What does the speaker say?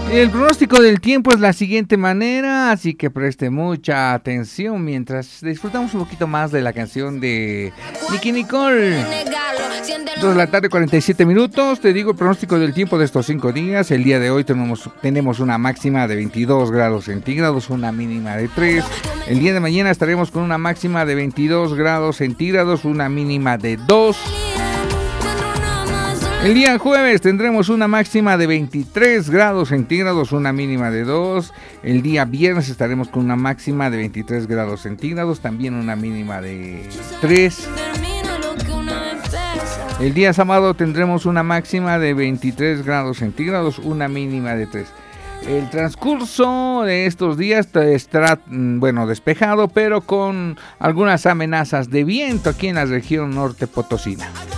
El pronóstico del tiempo es la siguiente manera, así que preste mucha atención mientras disfrutamos un poquito más de la canción de Nicki Nicole. 2 de la tarde, 47 minutos. Te digo el pronóstico del tiempo de estos 5 días. El día de hoy tenemos una máxima de 22 grados centígrados, una mínima de 3. El día de mañana estaremos con una máxima de 22 grados centígrados, una mínima de 2. El día jueves tendremos una máxima de 23 grados centígrados, una mínima de 2. El día viernes estaremos con una máxima de 23 grados centígrados, también una mínima de 3. El día sábado tendremos una máxima de 23 grados centígrados, una mínima de 3. El transcurso de estos días estará, despejado, pero con algunas amenazas de viento aquí en la región norte potosina.